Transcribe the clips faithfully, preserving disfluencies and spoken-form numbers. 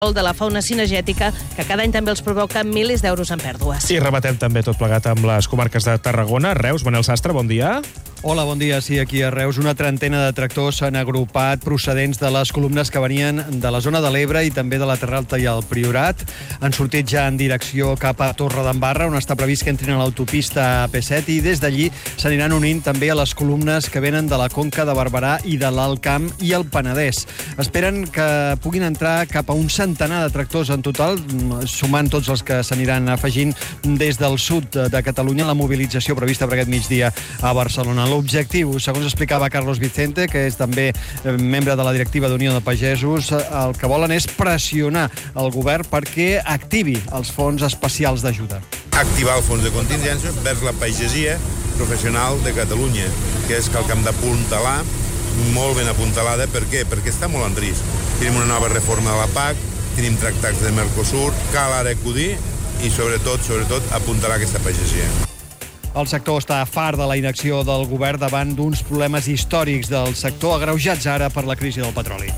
de la fauna cinegètica, que cada any també els provoca milers d'euros en pèrdues. I rebatem també tot plegat amb les comarques de Tarragona. Reus, Manel Sastre, bon dia. Hola, bon dia. Sí, aquí a Reus una trentena de tractors s'han agrupat procedents de les columnes que venien de la zona de l'Ebre i també de la Terra Alta i el Priorat. Han sortit ja en direcció cap a Torredembarra, on està previst que entrin a l'autopista A P set, i des d'allí s'aniran unint també a les columnes que venen de la Conca de Barberà i de l'Alt Camp i el Penedès. Esperen que puguin entrar cap a un centenar de tractors en total, sumant tots els que s'aniran afegint des del sud de Catalunya, la mobilització prevista per aquest migdia a Barcelona. L'objectiu, segons explicava Carlos Vicente, que és també membre de la directiva d'Unió de Pagesos, el que volen és pressionar el govern perquè activi els fons especials d'ajuda. Activar el fons de contingència vers la pagesia professional de Catalunya, que és que el que hem d'apuntalar, molt ben apuntalada. Per què? Perquè està molt en risc. Tenim una nova reforma de la P A C, tenim tractats de Mercosur, cal ara acudir i sobretot, sobretot apuntalar aquesta pagesia. El sector està fart de la inacció del govern davant d'uns problemes històrics del sector, agreujats ara per la crisi del petroli.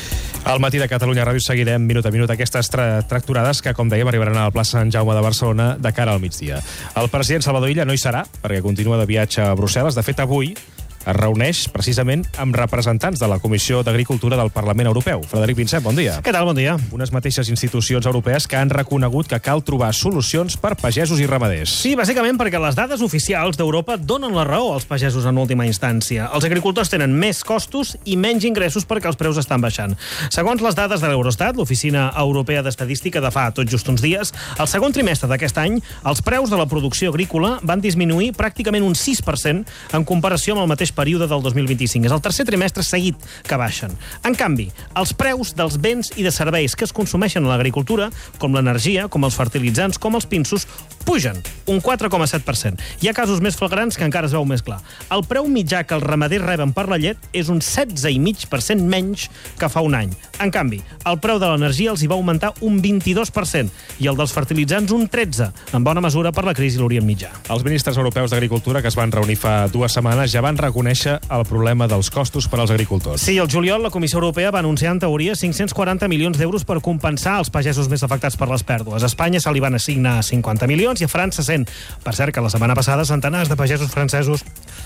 Al matí de Catalunya Ràdio seguirem minut a minut aquestes tra tracturades que, com dèiem, arribaran a la plaça Sant Jaume de Barcelona de cara al migdia. El president Salvador Illa no hi serà, perquè continua de viatge a Brussel·les. De fet, avui es reuneix precisament amb representants de la Comissió d'Agricultura del Parlament Europeu. Frederic Vincent, bon dia. Què tal, bon dia. Unes mateixes institucions europees que han reconegut que cal trobar solucions per pagesos i ramaders. Sí, bàsicament perquè les dades oficials d'Europa donen la raó als pagesos en última instància. Els agricultors tenen més costos i menys ingressos perquè els preus estan baixant. Segons les dades de l'Eurostat, l'Oficina Europea d'Estadística, de fa tot just uns dies, el segon trimestre d'aquest any, els preus de la producció agrícola van disminuir pràcticament un sis per cent en comparació amb el mateix període del dos mil vint-i-cinc. És el tercer trimestre seguit que baixen. En canvi, els preus dels béns i de serveis que es consumeixen a l'agricultura, com l'energia, com els fertilitzants, com els pinsos, pugen un quatre coma set per cent. Hi ha casos més flagrants que encara es veu més clar. El preu mitjà que els ramaders reben per la llet és un setze coma cinc per cent menys que fa un any. En canvi, el preu de l'energia els hi va augmentar un vint-i-dos per cent i el dels fertilitzants un tretze per cent, en bona mesura per la crisi a l'Orient Mitjà. Els ministres europeus d'Agricultura, que es van reunir fa dues setmanes, ja van reconèixer el problema dels costos per als agricultors. Sí, el juliol la Comissió Europea va anunciar en teoria cinc-cents quaranta milions d'euros per compensar els pagesos més afectats per les pèrdues. A Espanya se li van assignar cinquanta milions i a França cent. Per cert, que la setmana passada centenars de pagesos francesos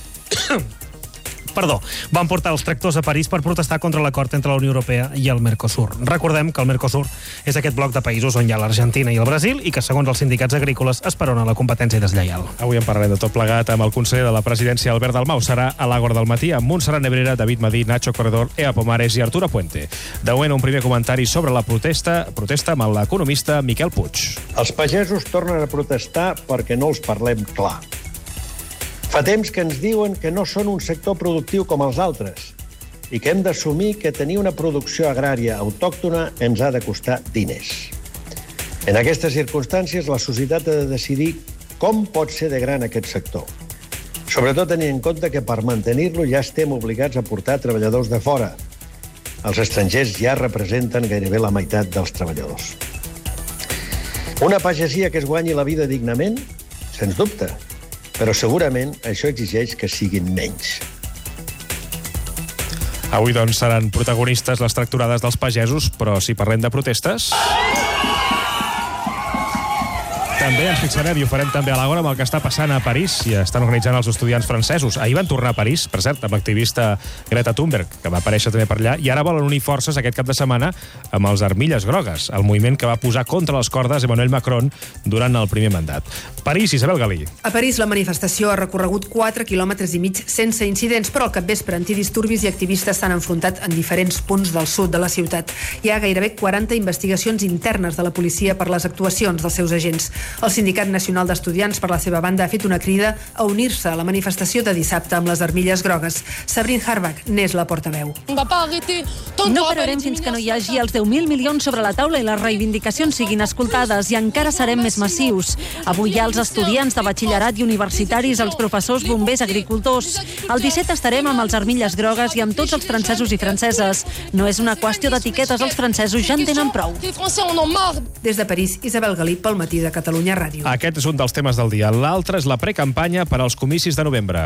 Perdó, van portar els tractors a París per protestar contra l'acord entre la Unió Europea i el Mercosur. Recordem que el Mercosur és aquest bloc de països on hi ha l'Argentina i el Brasil i que, segons els sindicats agrícoles, esperona la competència deslleial. Avui en parlarem de tot plegat amb el conseller de la presidència, Albert Dalmau. Serà a l'Àgora del matí amb Montserrat Nebrera, David Madí, Nacho Corredor, Ea Pomares i Arturo Puente. De moment, un primer comentari sobre la protesta, protesta amb l'economista Miquel Puig. Els pagesos tornen a protestar perquè no els parlem clar. Fa temps que ens diuen que no són un sector productiu com els altres i que hem d'assumir que tenir una producció agrària autòctona ens ha de costar diners. En aquestes circumstàncies, la societat ha de decidir com pot ser de gran aquest sector. Sobretot tenint en compte que per mantenir-lo ja estem obligats a portar treballadors de fora. Els estrangers ja representen gairebé la meitat dels treballadors. Una pagesia que es guanyi la vida dignament? Sens dubte. Però segurament això exigeix que siguin menys. Avui, doncs, seran protagonistes les tracturades dels pagesos, però si parlem de protestes... També ens fixarem i ho farem també a l'Àgora amb el que està passant a París i estan organitzant els estudiants francesos. Ahir van tornar a París, per cert, amb l'activista Greta Thunberg, que va aparèixer també per allà, i ara volen unir forces aquest cap de setmana amb els Armilles Grogues, el moviment que va posar contra les cordes Emmanuel Macron durant el primer mandat. París, Isabel Galí. A París la manifestació ha recorregut quatre quilòmetres i mig sense incidents, però al capvespre antidisturbis i activistes s'han enfrontat en diferents punts del sud de la ciutat. Hi ha gairebé quaranta investigacions internes de la policia per les actuacions dels seus agents. El Sindicat Nacional d'Estudiants, per la seva banda, ha fet una crida a unir-se a la manifestació de dissabte amb les Armilles Grogues. Sabrin Harbach n'és la portaveu. No pararem fins que no hi hagi els deu mil milions sobre la taula i les reivindicacions siguin escoltades i encara serem més massius. Avui hi ha els estudiants de batxillerat i universitaris, els professors, bombers, agricultors. El disset estarem amb els Armilles Grogues i amb tots els francesos i franceses. No és una qüestió d'etiquetes, els francesos ja en tenen prou. Des de París, Isabel Galí, pel Matí de Catalunya Ràdio. Aquest és un dels temes del dia. L'altre és la precampanya per als comicis de novembre.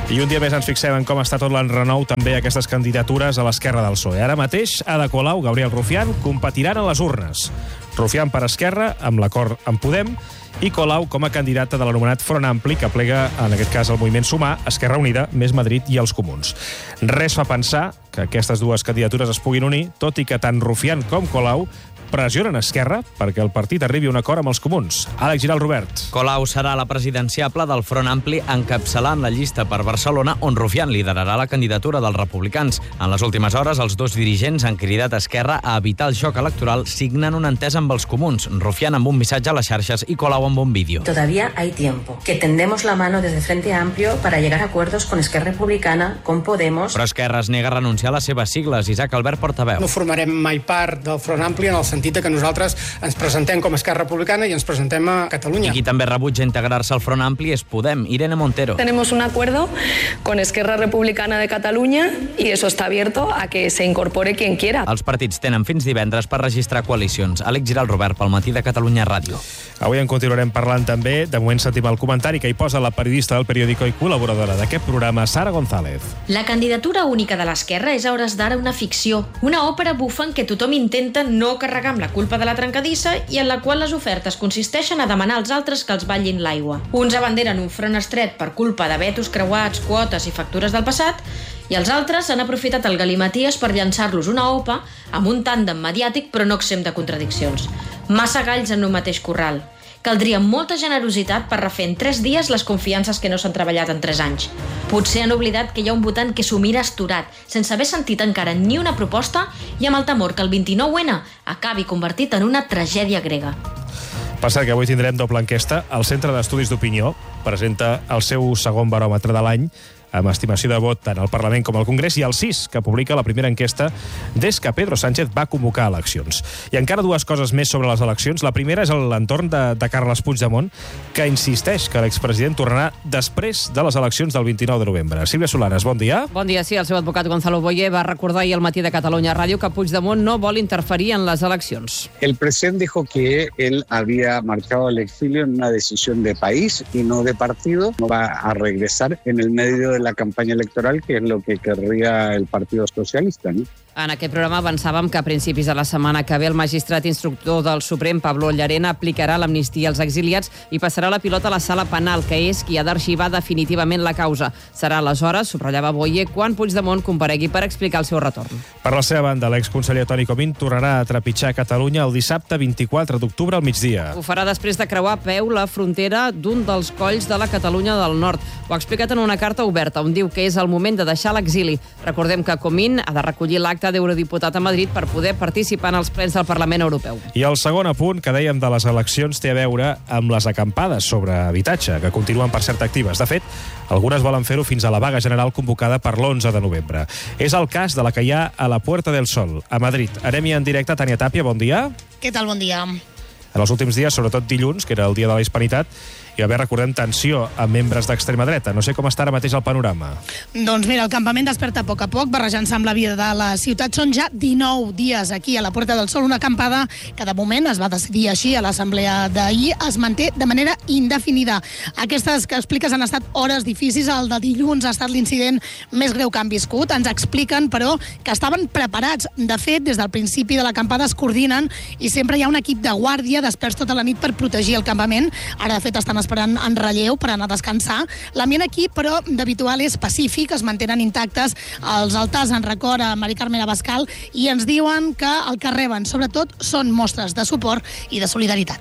I un dia més ens fixem en com està tot l'enrenou també aquestes candidatures a l'esquerra del P S O E. Ara mateix, Ada Colau, Gabriel Rufián competiran a les urnes. Rufián per Esquerra, amb l'acord amb Podem, i Colau com a candidata de l'anomenat Front Ampli, que plega, en aquest cas, el moviment Sumar, Esquerra Unida, Més Madrid i els Comuns. Res fa pensar que aquestes dues candidatures es puguin unir, tot i que tant Rufián com Colau pressionen Esquerra perquè el partit arribi a un acord amb els Comuns. Àlex Giral, Robert. Colau serà la presidenciable del Front Ampli encapçalant la llista per Barcelona, on Rufián liderarà la candidatura dels republicans. En les últimes hores, els dos dirigents han cridat a Esquerra a evitar el joc electoral signant una entesa amb els Comuns. Rufián amb un missatge a les xarxes i Colau amb un vídeo. Todavía hay tiempo. Que tendemos la mano desde Frente Amplio para llegar a acuerdos con Esquerra Republicana, con Podemos. Però Esquerra es nega a renunciar a les seves sigles. Isaac Albert, portaveu. No formarem mai part del Front Ampli en el sentit que nosaltres ens presentem com a Esquerra Republicana i ens presentem a Catalunya. I qui també rebutja integrar-se al Front Ampli és Podem. Irene Montero. Tenemos un acuerdo con Esquerra Republicana de Catalunya y eso está abierto a que se incorpore quien quiera. Els partits tenen fins divendres per registrar coalicions. Àlex Giral, Robert, pel Matí de Catalunya Ràdio. Avui en continuarem parlant també. De moment sentim el comentari que hi posa la periodista del periòdico i col·laboradora d'aquest programa, Sara González. La candidatura única de l'esquerra és a hores d'ara una ficció, una òpera bufa en què tothom intenta no carregar amb la culpa de la trencadissa i en la qual les ofertes consisteixen a demanar als altres que els ballin l'aigua. Uns abanderen un front estret per culpa de vetos creuats, quotes i factures del passat, i els altres han aprofitat el galimaties per llançar-los una opa amb un tàndem mediàtic però no exempt de contradiccions. Massa galls en un mateix corral. Caldria molta generositat per refer en tres dies les confiances que no s'han treballat en tres anys. Potser han oblidat que hi ha un votant que s'ho mira esturat, sense haver sentit encara ni una proposta i amb el temor que el vint-i-nou ene acabi convertit en una tragèdia grega. Per cert, que avui tindrem doble enquesta. El Centre d'Estudis d'Opinió presenta el seu segon baròmetre de l'any amb estimació de vot tant al Parlament com al Congrés, i el C I S, que publica la primera enquesta des que Pedro Sánchez va convocar eleccions. I encara dues coses més sobre les eleccions. La primera és l'entorn de, de Carles Puigdemont, que insisteix que l'expresident tornarà després de les eleccions del vint-i-nou de novembre. Sílvia Solanes, bon dia. Bon dia, sí. El seu advocat Gonzalo Boye va recordar ahir al Matí de Catalunya Ràdio que Puigdemont no vol interferir en les eleccions. El presidente dijo que él había marchado al exilio en una decisión de país y no de partido. No va a regresar en el medio de la campaña electoral, que es lo que querría el Partido Socialista, ¿no? En aquest programa avançàvem que a principis de la setmana que ve el magistrat instructor del Suprem, Pablo Llarena, aplicarà l'amnistia als exiliats i passarà la pilota a la sala penal, que és qui ha d'arxivar definitivament la causa. Serà aleshores, subratllava Boye, quan Puigdemont comparegui per explicar el seu retorn. Per la seva banda, l'exconseller Toni Comín tornarà a trepitjar Catalunya el dissabte vint-i-quatre d'octubre al migdia. Ho farà després de creuar a peu la frontera d'un dels colls de la Catalunya del Nord. Ho ha explicat en una carta oberta, on diu que és el moment de deixar l'exili. Recordem que Comín ha de recollir l'acte d'eurodiputat a Madrid per poder participar en els plens del Parlament Europeu. I el segon apunt que dèiem de les eleccions té a veure amb les acampades sobre habitatge, que continuen per cert actives. De fet, algunes volen fer-ho fins a la vaga general convocada per l'onze de novembre. És el cas de la que hi ha a la Puerta del Sol, a Madrid. Anem-hi en directe. Tània Tàpia, bon dia. Què tal, bon dia. En els últims dies, sobretot dilluns, que era el dia de la Hispanitat, hi va haver, recordem, tensió amb membres d'extrema dreta. No sé com està ara mateix el panorama. Doncs mira, el campament desperta a poc a poc, barrejant-se amb la vida de la ciutat. Són ja dinou dies aquí a la Puerta del Sol, una acampada que de moment es va decidir així a l'assemblea d'ahir, es manté de manera indefinida. Aquestes que expliques han estat hores difícils. El de dilluns ha estat l'incident més greu que han viscut. Ens expliquen, però, que estaven preparats. De fet, des del principi de l'acampada es coordinen i sempre hi ha un equip de guàrdia desperts tota la nit per protegir el campament. Ara, de fet, estan esperant en relleu per anar a descansar. L'ambient aquí, però, d'habitual és pacífic, es mantenen intactes els altars en record a Mari Carmen Abascal i ens diuen que el que reben, sobretot, són mostres de suport i de solidaritat.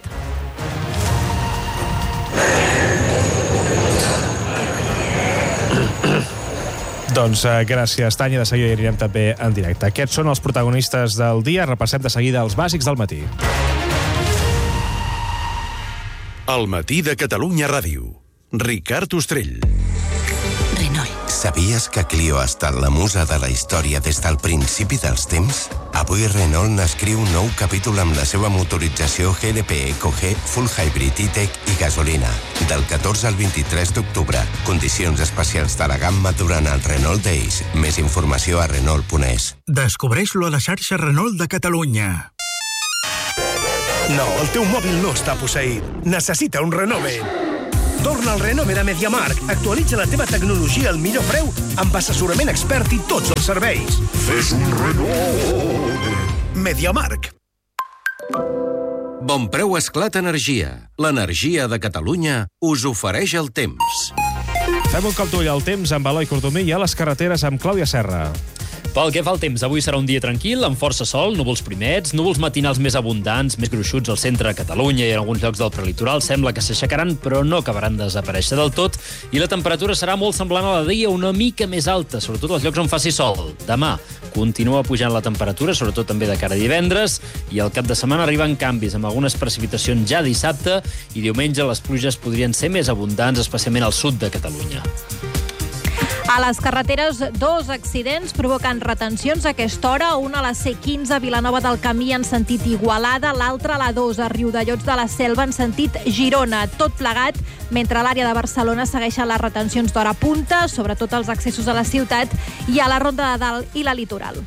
Doncs eh, gràcies, Tània. De seguida anirem també en directe. Aquests són els protagonistes del dia. Repassem de seguida els bàsics del matí. El Matí de Catalunya Ràdio. Ricard Ostrell. Renault. Sabies que Clio ha estat la musa de la història des del principi dels temps? Avui Renault n'escriu un nou capítol amb la seva motorització G L P Eco G, Full Hybrid E-Tech i gasolina. Del catorze al vint-i-tres d'octubre. Condicions especials de la gamma durant el Renault Days. Més informació a Renault punt es. Descobreix-lo a la xarxa Renault de Catalunya. No, el teu mòbil no està posseït. Necessita un Renove. Torna al Renove de MediaMarkt. Actualitza la teva tecnologia al millor preu amb assessorament expert i tots els serveis. Fes un Renove. MediaMarkt. Bonpreu Esclat Energia. L'energia de Catalunya us ofereix el temps. Fem un cop d'ull al temps amb Eloi Cordomí i a les carreteres amb Clàudia Serra. Pel que fa al temps, avui serà un dia tranquil, amb força sol, núvols primets, núvols matinals més abundants, més gruixuts al centre de Catalunya i en alguns llocs del prelitoral. Sembla que s'aixecaran, però no acabaran de desaparèixer del tot. I la temperatura serà molt semblant a la dia, una mica més alta, sobretot als llocs on faci sol. Demà continua pujant la temperatura, sobretot també de cara a divendres, i al cap de setmana arriben canvis, amb algunes precipitacions ja dissabte, i diumenge les pluges podrien ser més abundants, especialment al sud de Catalunya. A les carreteres, dos accidents provoquen retencions a aquesta hora. Una a la C quinze a Vilanova del Camí en sentit Igualada, l'altra a la dos a Riudellots de la Selva en sentit Girona. Tot plegat, mentre a l'àrea de Barcelona segueixen les retencions d'hora punta, sobretot als accessos a la ciutat i a la Ronda de Dalt i la Litoral.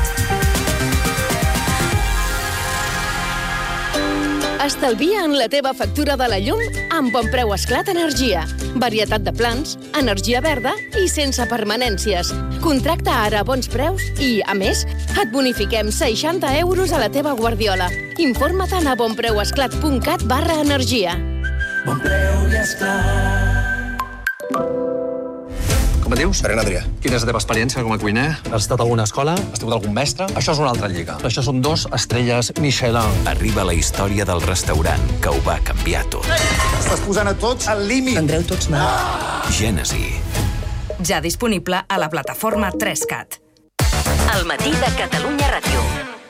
Estalvia en la teva factura de la llum amb Bonpreu Esclat Energia. Varietat de plans, energia verda i sense permanències. Contracta ara a bons preus i, a més, et bonifiquem seixanta euros a la teva guardiola. Informa-te'n a bonpreuesclat punt cat barra energia. Bonpreu i Esclat. Com et dius? Pere Adrià. Quina és la teva experiència com a cuiner? Has estat a alguna escola? Has tingut algun mestre? Això és una altra lliga. Això són dos estrelles Michelin. Arriba la història del restaurant que ho va canviar tot. Estàs posant a tots al límit. Andreu tots mal. Ah! Gènesi. Ja disponible a la plataforma tres cat. El matí de Catalunya Ràdio.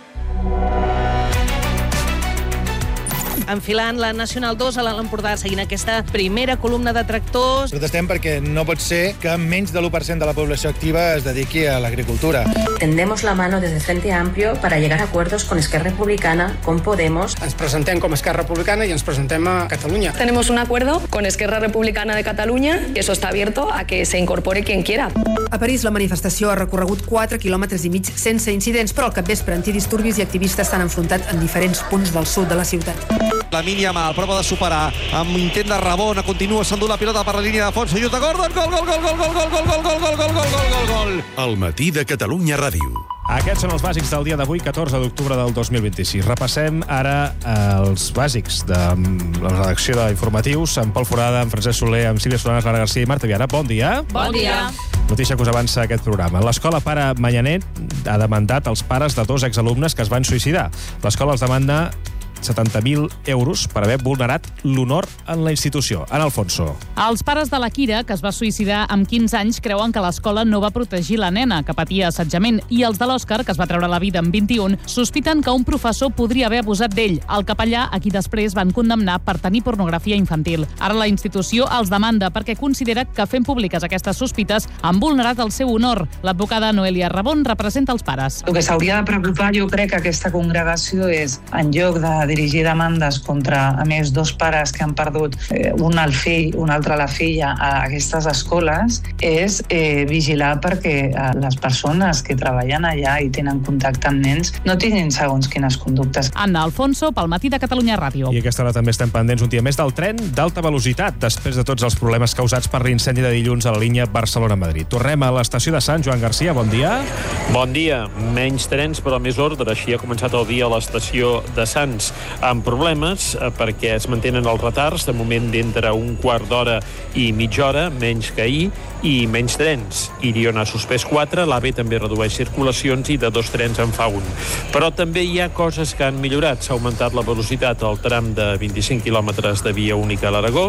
Enfilant la Nacional dos a l'Alt Empordà, seguint aquesta primera columna de tractors. Protestem perquè no pot ser que menys de l'u per cent de la població activa es dediqui a l'agricultura. Tendemos la mano desde Frente Amplio para llegar a acuerdos con Esquerra Republicana, con Podemos. Ens presentem com Esquerra Republicana i ens presentem a Catalunya. Tenemos un acuerdo con Esquerra Republicana de Catalunya y eso está abierto a que se incorpore quien quiera. A París, la manifestació ha recorregut quatre quilòmetres i mig sense incidents, però al capvespre antidisturbis i activistes s'han enfrontat en diferents punts del sud de la ciutat. La Yamal prova de superar amb intent de Rabona, continua s'endú la pilota per la línia de fons, ajuda Gordon, gol, gol, gol, gol, gol, gol, gol, gol, gol, gol, gol, gol, gol, gol. El matí de Catalunya Ràdio. Aquests són els bàsics del dia d'avui, catorze d'octubre del dos mil vint-i-sis. Repassem ara els bàsics de la redacció d'informatius amb Pol Forada, amb Francesc Soler, amb Sílvia Solanes, Lara Garcia i Marta Viana. Bon dia. Bon dia. Notícia que us avança aquest programa. L'escola Pare Manyanet ha demandat els pares de dos exalumnes que es van suïcidar. L'escola els demanda setanta mil euros per haver vulnerat l'honor en la institució. Ana Alfonso. Els pares de la Kira, que es va suïcidar amb quinze anys, creuen que l'escola no va protegir la nena, que patia assetjament, i els de l'Òscar, que es va treure la vida amb vint-i-un, sospiten que un professor podria haver abusat d'ell, el capellà a qui després van condemnar per tenir pornografia infantil. Ara la institució els demanda perquè considera que fent públiques aquestes sospites han vulnerat el seu honor. L'advocada Noelia Rabón representa els pares. El que s'hauria de preocupar, jo crec, que aquesta congregació és, en lloc de dirigir demandes contra, a més, dos pares que han perdut eh, un al fill, un altre a la filla a aquestes escoles, és eh, vigilar perquè eh, les persones que treballen allà i tenen contacte amb nens no tinguin segons quines conductes. Anna Alfonso, pel matí de Catalunya Ràdio. I a aquesta hora també estem pendents un dia més del tren d'alta velocitat, després de tots els problemes causats per l'incendi de dilluns a la línia Barcelona-Madrid. Tornem a l'estació de Sants. Joan Garcia, bon dia. Bon dia. Menys trens, però més ordre. Així ha començat el dia a l'estació de Sants, amb problemes eh, perquè es mantenen els retards, de moment d'entre un quart d'hora i mitja hora, menys que ahir, i menys trens. Irion ha suspès quatre, l'AVE també redueix circulacions i de dos trens en fa un. Però també hi ha coses que han millorat. S'ha augmentat la velocitat al tram de vint-i-cinc quilòmetres de via única a l'Aragó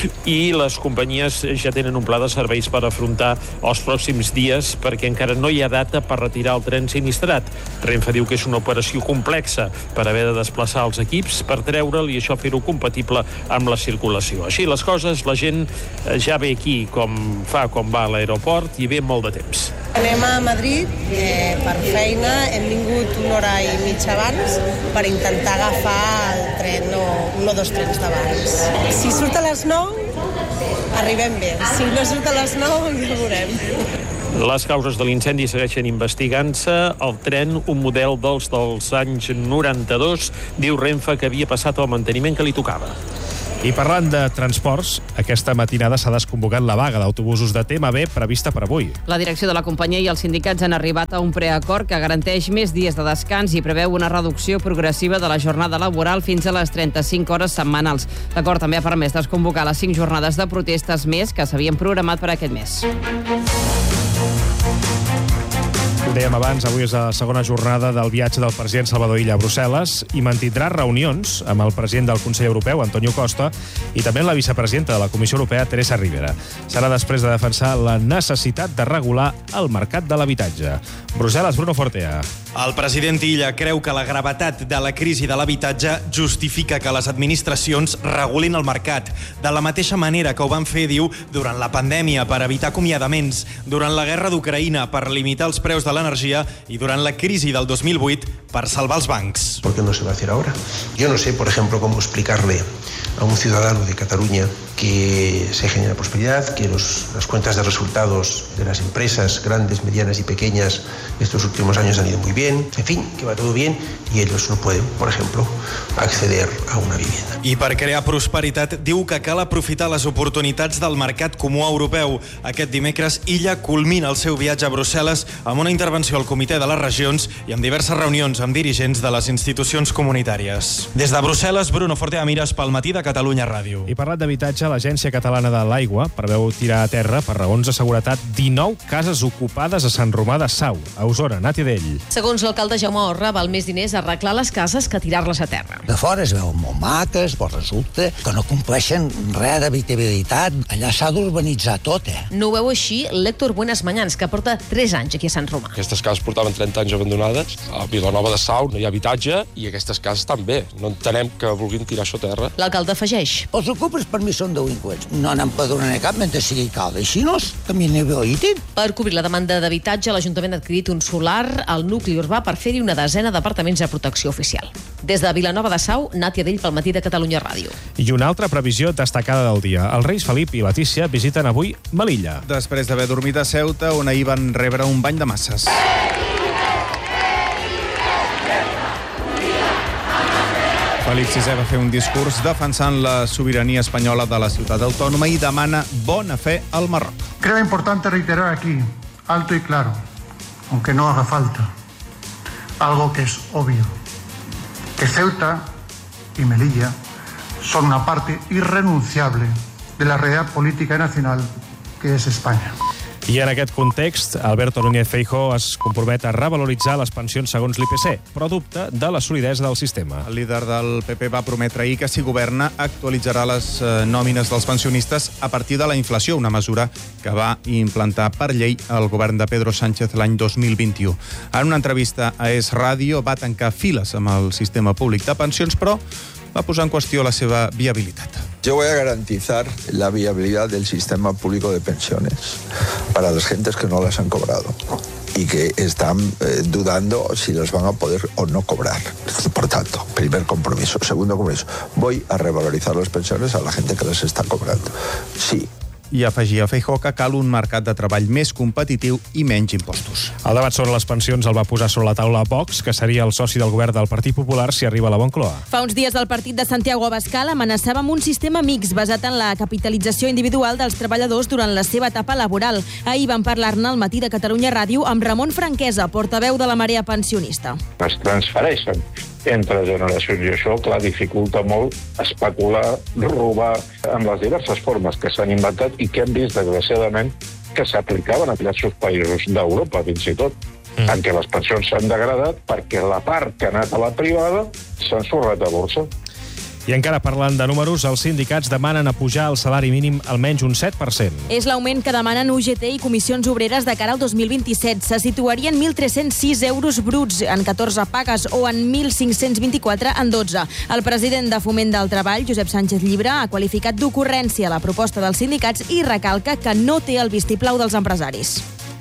i les companyies ja tenen un pla de serveis per afrontar els pròxims dies perquè encara no hi ha data per retirar el tren sinistrat. Renfe diu que és una operació complexa per haver de desplaçar els equips per treure'l i això fer-ho compatible amb la circulació. Així les coses, la gent ja ve aquí com fa com va a l'aeroport i ve molt de temps. Anem a Madrid eh, per feina, hem vingut una hora i mitja abans per intentar agafar el tren o un o dos trens d'abans. Si surt a les nou, arribem bé. Si no surt a les nou, ja veurem. Les causes de l'incendi segueixen investigant-se. El tren, un model dels dels anys noranta-dos, diu Renfe que havia passat el manteniment que li tocava. I parlant de transports, aquesta matinada s'ha desconvocat la vaga d'autobusos de T M B prevista per avui. La direcció de la companyia i els sindicats han arribat a un preacord que garanteix més dies de descans i preveu una reducció progressiva de la jornada laboral fins a les trenta-cinc hores setmanals. L'acord també ha permès desconvocar les cinc jornades de protestes més que s'havien programat per aquest mes. Ho dèiem abans, avui és la segona jornada del viatge del president Salvador Illa a Brussel·les i mantindrà reunions amb el president del Consell Europeu, Antonio Costa, i també amb la vicepresidenta de la Comissió Europea, Teresa Rivera. Serà després de defensar la necessitat de regular el mercat de l'habitatge. Brussel·les, Bruno Fortea. El president Illa creu que la gravetat de la crisi de l'habitatge justifica que les administracions regulin el mercat. De la mateixa manera que ho van fer, diu, durant la pandèmia per evitar acomiadaments, durant la guerra d'Ucraïna per limitar els preus de l'energia i durant la crisi del dos mil vuit per salvar els bancs. ¿Por qué no se va a hacer ahora? Yo no sé, por ejemplo, cómo explicarle a un ciudadano de Cataluña que se genera prosperidad, que los, las cuentas de resultados de las empresas grandes, medianas y pequeñas estos últimos años han ido muy bien, en fin, que va todo bien y ellos no pueden, por ejemplo, acceder a una vivienda. I per crear prosperitat diu que cal aprofitar les oportunitats del mercat comú europeu. Aquest dimecres, Illa culmina el seu viatge a Brussel·les amb una intervenció al Comitè de les Regions i amb diverses reunions amb dirigents de les institucions comunitàries. Des de Brussel·les, Bruno Fortea Mires pel Matí de Catalunya Ràdio. I parlant d'habitatge, l'Agència Catalana de l'Aigua preveu tirar a terra, per raons de seguretat, dinou cases ocupades a Sant Romà de Sau, a Osona. Nati Dell. Segons l'alcalde Jaume Orra, val més diners arreglar les cases que tirar-les a terra. De fora es veuen molt maques, però resulta que no compleixen res d'habitabilitat. Allà s'ha d'urbanitzar tot, eh? No ho veu així l'Héctor Buenas Mañans, que porta tres anys aquí a Sant Romà. Aquestes cases portaven trenta anys abandonades. A Vilanova de Sau no hi ha habitatge i aquestes cases també. No entenem que vulguin tirar això a terra. L'alcalde afegeix. Els ocupes per mi són delinqüents. No n'empadronaré cap mentre sigui calda. Així no és camí neoïtin. Per cobrir la demanda d'habitatge, l'Ajuntament ha adquirit un solar al nucli urbà per fer-hi una desena d'apartaments de protecció oficial. Des de Vilanova de Sau, Nàtia Dell pel Matí de Catalunya Ràdio. I una altra previsió destacada del dia. Els reis Felip i Letícia visiten avui Melilla. Després d'haver dormit a Ceuta, on ahir van rebre un bany de masses. Felip sisè va fer un discurs defensant la sobirania espanyola de la ciutat autònoma i demana bona fe al Marroc. Creo importante reiterar aquí, alto y claro, aunque no haga falta, algo que es obvio, que Ceuta y Melilla son una parte irrenunciable de la realidad política nacional que es España. I en aquest context, Alberto Núñez Feijóo es compromet a revaloritzar les pensions segons l'I P C, però dubta de la solidesa del sistema. El líder del P P va prometre ahir que si governa actualitzarà les eh, nòmines dels pensionistes a partir de la inflació, una mesura que va implantar per llei el govern de Pedro Sánchez l'any dos mil vint-i-u. En una entrevista a Es Radio va tancar files amb el sistema públic de pensions, però va posar en qüestió la seva viabilitat. Yo voy a garantizar la viabilidad del sistema público de pensiones para las gentes que no las han cobrado y que están eh, dudando si las van a poder o no cobrar. Por tanto, primer compromiso. Segundo compromiso, voy a revalorizar las pensiones a la gente que las está cobrando. Sí. I afegia Feijóo que cal un mercat de treball més competitiu i menys impostos. El debat sobre les pensions el va posar sobre la taula Vox, que seria el soci del govern del Partit Popular si arriba a la Moncloa. Fa uns dies el partit de Santiago Abascal amenaçava amb un sistema mix basat en la capitalització individual dels treballadors durant la seva etapa laboral. Ahir van parlar-ne al Matí de Catalunya Ràdio amb Ramon Franquesa, portaveu de la Marea Pensionista. Es transfereixen entre generacions i això, clar, dificulta molt especular, robar en les diverses formes que s'han inventat i que hem vist, desgraciadament, que s'aplicaven a diversos països d'Europa, fins i tot, mm. en què les pensions s'han degradat perquè la part que ha anat a la privada s'ha ensorrat a borsa. I encara parlant de números, els sindicats demanen a pujar el salari mínim almenys un set per cent. És l'augment que demanen U G T i comissions obreres de cara al dos mil vint-i-set. Se situaria en mil tres-cents sis euros bruts en catorze pagues o en mil cinc-cents vint-i-quatre en dotze. El president de Foment del Treball, Josep Sánchez Llibre, ha qualificat d'ocurrència la proposta dels sindicats i recalca que no té el vistiplau dels empresaris.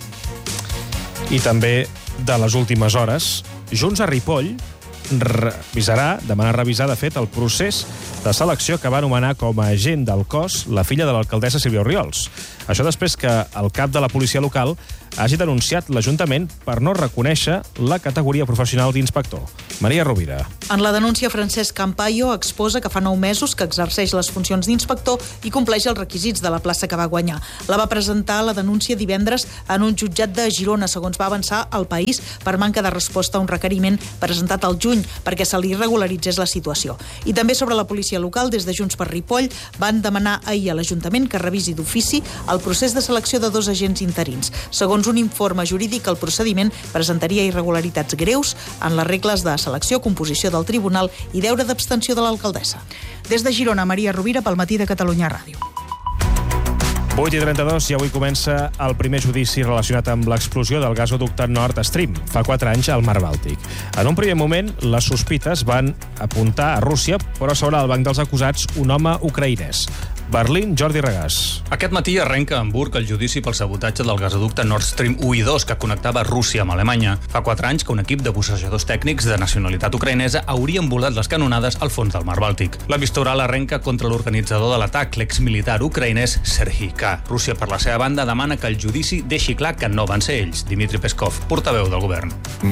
I també, de les últimes hores, Junts a Ripoll revisarà, demana revisar, de fet, el procés de selecció que va anomenar com a agent del cos la filla de l'alcaldessa Sílvia Orriols. Això després que el cap de la policia local hagi denunciat l'Ajuntament per no reconèixer la categoria professional d'inspector. Maria Rovira. En la denúncia, Francesc Campayo exposa que fa nou mesos que exerceix les funcions d'inspector i compleix els requisits de la plaça que va guanyar. La va presentar la denúncia divendres en un jutjat de Girona, segons va avançar El País, per manca de resposta a un requeriment presentat al juny perquè se li regularitzés la situació. I també sobre la policia local, des de Junts per Ripoll, van demanar ahir a l'Ajuntament que revisi d'ofici el procés de selecció de dos agents interins. Segons un informe jurídic, el procediment presentaria irregularitats greus en les regles de selecció, composició del tribunal i deure d'abstenció de l'alcaldessa. Des de Girona, Maria Rovira, pel Matí de Catalunya Ràdio. vuit i trenta-dos i avui comença el primer judici relacionat amb l'explosió del gasoducte Nord Stream, fa quatre anys al Mar Bàltic. En un primer moment, les sospites van apuntar a Rússia, però sobre el banc dels acusats un home ucraïnès. Berlín, Jordi Regàs. Aquest matí arrenca a Hamburg el judici pel sabotatge del gasoducte Nord Stream u i dos que connectava Rússia amb Alemanya. Fa quatre anys que un equip de bussejadors tècnics de nacionalitat ucraïnesa haurien volat les canonades al fons del Mar Bàltic. La vista oral arrenca contra l'organitzador de l'atac, l'exmilitar ucraïnès Serhiy K. Rússia, per la seva banda, demana que el judici deixi clar que no van ser ells. Dmitry Peskov, portaveu del govern.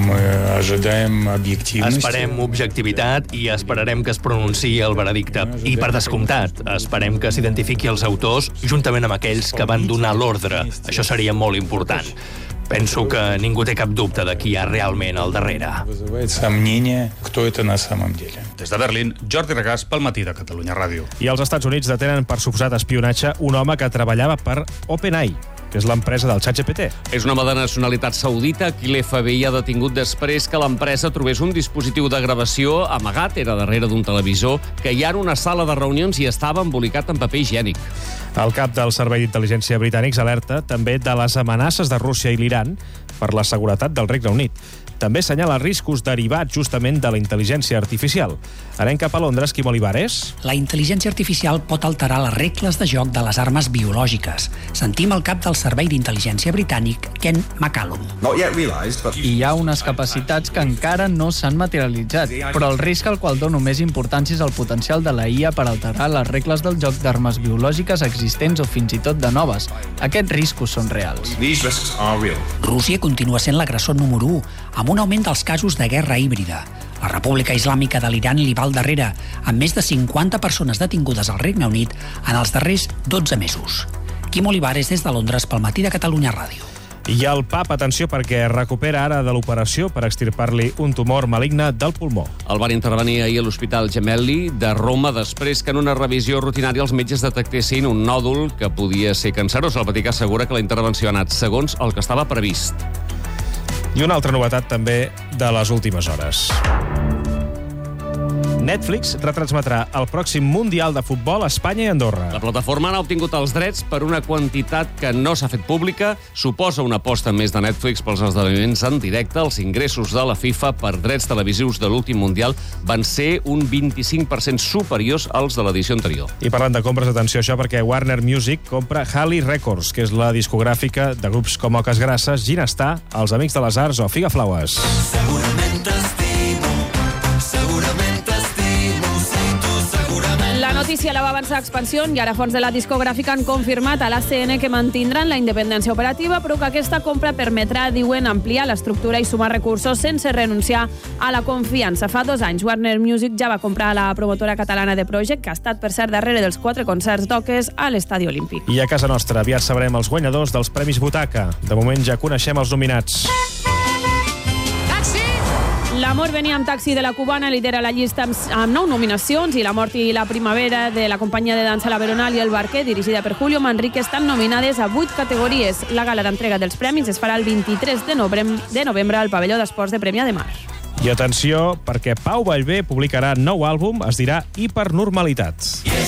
Esperem objectivitat i esperarem que es pronunciï el veredicte. I, per descomptat, esperem que s'identifiqui els autors juntament amb aquells que van donar l'ordre. Això seria molt important. Penso que ningú té cap dubte de qui hi ha realment al darrere. Des de Berlín, Jordi Regàs pel Matí de Catalunya Ràdio. I els Estats Units detenen per suposat espionatge un home que treballava per OpenAI, que és l'empresa del ChatGPT. És un home de nacionalitat saudita qui l'F B I ha detingut després que l'empresa trobés un dispositiu de gravació amagat, era darrere d'un televisor, que hi ha en una sala de reunions i estava embolicat en paper higiènic. El cap del Servei d'Intel·ligència britànics alerta també de les amenaces de Rússia i l'Iran per la seguretat del Regne Unit. També assenyala riscos derivats justament de la intel·ligència artificial. Anem cap a Londres, Quim Olivares. La intel·ligència artificial pot alterar les regles de joc de les armes biològiques. Sentim el cap del Servei d'Intel·ligència britànic, Ken McCallum. Hi ha unes capacitats que encara no s'han materialitzat, però el risc al qual dono més importància és el potencial de la I A per alterar les regles del joc d'armes biològiques existents o fins i tot de noves. Aquests riscos són reals. Rússia continua sent l'agressor número u, amb un augment dels casos de guerra híbrida. La República Islàmica de l'Iran li va al darrere, amb més de cinquanta persones detingudes al Regne Unit en els darrers dotze mesos. Quim Olivares, des de Londres, pel Matí de Catalunya Ràdio. I el papa, atenció, perquè recupera ara de l'operació per extirpar-li un tumor maligne del pulmó. El van intervenir ahir a l'Hospital Gemelli de Roma després que en una revisió rutinària els metges detectessin un nòdul que podia ser cancerós. El Vaticà assegura que la intervenció ha anat segons el que estava previst. I una altra novetat també de les últimes hores. Netflix retransmetrà el pròxim Mundial de Futbol a Espanya i Andorra. La plataforma n'ha obtingut els drets per una quantitat que no s'ha fet pública. Suposa una aposta més de Netflix pels esdeveniments en directe. Els ingressos de la FIFA per drets televisius de l'últim Mundial van ser un vint-i-cinc per cent superiors als de l'edició anterior. I parlant de compres, atenció a això, perquè Warner Music compra Halley Records, que és la discogràfica de grups com Oques Grasses, Ginestar, Els Amics de les Arts o Figaflaues. Segurament t'estimo, segurament t'estimo. La notícia la va avançar Expansió i ara fons de la discogràfica han confirmat a l'A C N que mantindran la independència operativa, però que aquesta compra permetrà, diuen, ampliar l'estructura i sumar recursos sense renunciar a la confiança. Fa dos anys, Warner Music ja va comprar la promotora catalana de Project, que ha estat, per cert, darrere dels quatre concerts d'Oques a l'Estadi Olímpic. I a casa nostra aviat sabrem els guanyadors dels Premis Butaca. De moment ja coneixem els nominats. L'amor venia amb Taxi de la Cubana, lidera la llista amb, amb nou nominacions, i La mort i la primavera de la companyia de dansa La Veronal i El Barquer, dirigida per Julio Manrique, estan nominades a vuit categories. La gala d'entrega dels premis es farà el vint-i-tres de novembre, de novembre al pavelló d'esports de Premià de Mar. I atenció, perquè Pau Vallvé publicarà nou àlbum, es dirà Hipernormalitat.